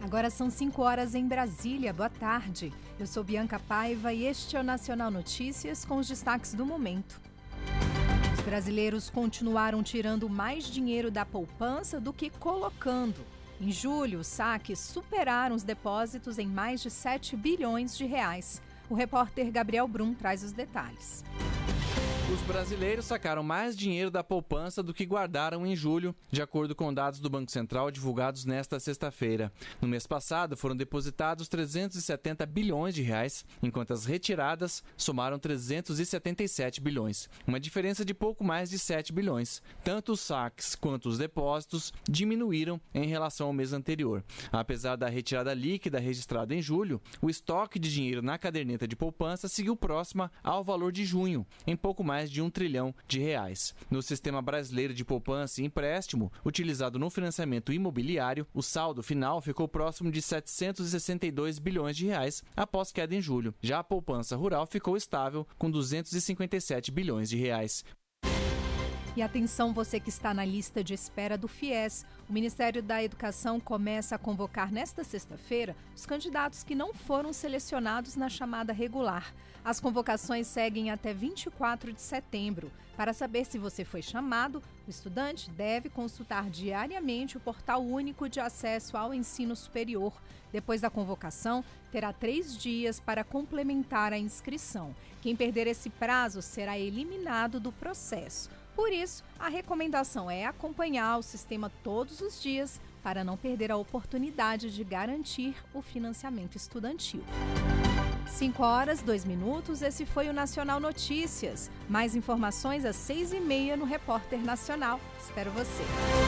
Agora são 5 horas em Brasília. Boa tarde. Eu sou Bianca Paiva e este é o Nacional Notícias com os destaques do momento. Os brasileiros continuaram tirando mais dinheiro da poupança do que colocando. Em julho, os saques superaram os depósitos em mais de 7 bilhões de reais. O repórter Gabriel Brum traz os detalhes. Os brasileiros sacaram mais dinheiro da poupança do que guardaram em julho, de acordo com dados do Banco Central divulgados nesta sexta-feira. No mês passado, foram depositados 370 bilhões de reais, enquanto as retiradas somaram 377 bilhões, uma diferença de pouco mais de 7 bilhões. Tanto os saques quanto os depósitos diminuíram em relação ao mês anterior. Apesar da retirada líquida registrada em julho, o estoque de dinheiro na caderneta de poupança seguiu próxima ao valor de junho, em pouco mais de 1 trilhão de reais. No Sistema Brasileiro de Poupança e Empréstimo, utilizado no financiamento imobiliário, o saldo final ficou próximo de 762 bilhões de reais após queda em julho. Já a poupança rural ficou estável com 257 bilhões de reais. E atenção, você que está na lista de espera do FIES. O Ministério da Educação começa a convocar nesta sexta-feira os candidatos que não foram selecionados na chamada regular. As convocações seguem até 24 de setembro. Para saber se você foi chamado, o estudante deve consultar diariamente o Portal Único de Acesso ao Ensino Superior. Depois da convocação, terá 3 dias para complementar a inscrição. Quem perder esse prazo será eliminado do processo. Por isso, a recomendação é acompanhar o sistema todos os dias para não perder a oportunidade de garantir o financiamento estudantil. 5 horas, 2 minutos, esse foi o Nacional Notícias. Mais informações às 6h30 no Repórter Nacional. Espero você.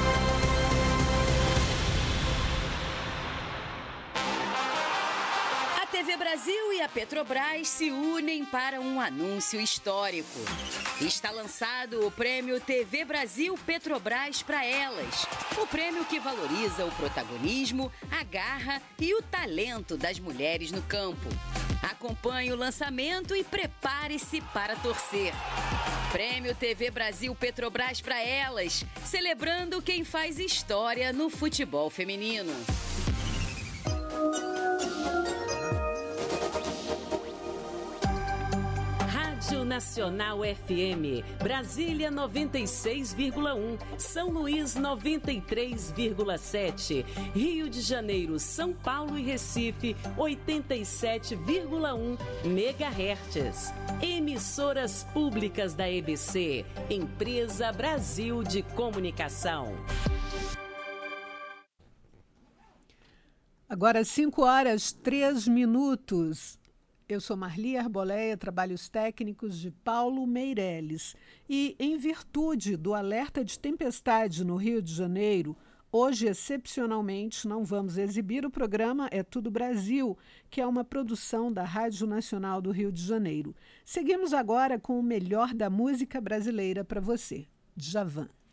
A TV Brasil e a Petrobras se unem para um anúncio histórico. Está lançado o Prêmio TV Brasil Petrobras para Elas. O prêmio que valoriza o protagonismo, a garra e o talento das mulheres no campo. Acompanhe o lançamento e prepare-se para torcer. Prêmio TV Brasil Petrobras para Elas, celebrando quem faz história no futebol feminino. Rádio Nacional FM, Brasília 96,1, São Luís 93,7, Rio de Janeiro, São Paulo e Recife 87,1 MHz. Emissoras públicas da EBC, Empresa Brasil de Comunicação. Agora 5 horas, 3 minutos. Eu sou Marli Arboleia, trabalhos técnicos de Paulo Meirelles. E, em virtude do alerta de tempestade no Rio de Janeiro, hoje, excepcionalmente, não vamos exibir o programa É Tudo Brasil, que é uma produção da Rádio Nacional do Rio de Janeiro. Seguimos agora com o melhor da música brasileira para você, Djavan.